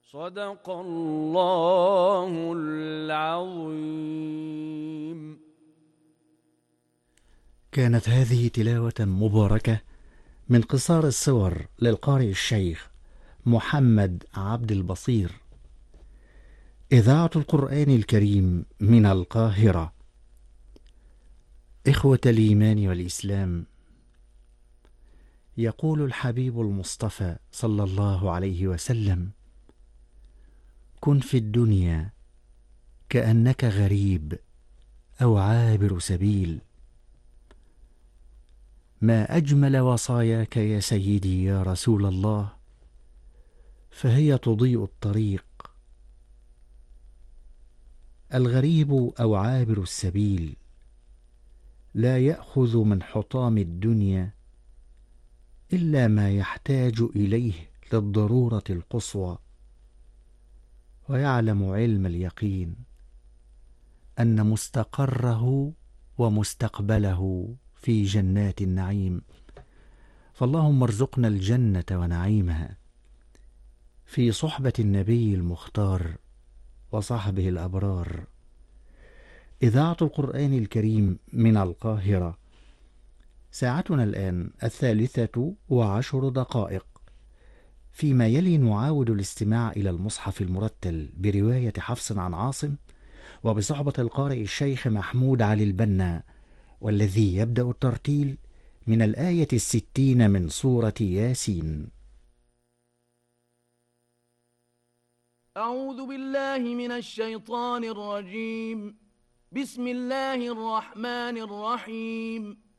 صدق الله العظيم. كانت هذه تلاوة مباركة من قصار الصور للقارئ الشيخ محمد عبد البصير. إذاعة القرآن الكريم من القاهرة. إخوة الإيمان والإسلام، يقول الحبيب المصطفى صلى الله عليه وسلم: كن في الدنيا كأنك غريب أو عابر سبيل. ما أجمل وصاياك يا سيدي يا رسول الله، فهي تضيء الطريق. الغريب أو عابر السبيل لا يأخذ من حطام الدنيا إلا ما يحتاج إليه للضرورة القصوى، ويعلم علم اليقين أن مستقره ومستقبله في جنات النعيم. فاللهم ارزقنا الجنة ونعيمها في صحبة النبي المختار وصحبه الأبرار. إذاعة القرآن الكريم من القاهرة. ساعتنا الآن 3:10، فيما يلي نعاود الاستماع إلى المصحف المرتل برواية حفص عن عاصم وبصحبة القارئ الشيخ محمود علي البنا، والذي يبدأ الترتيل من الآية 60 من سورة ياسين. أعوذ بالله من الشيطان الرجيم. بسم الله الرحمن الرحيم.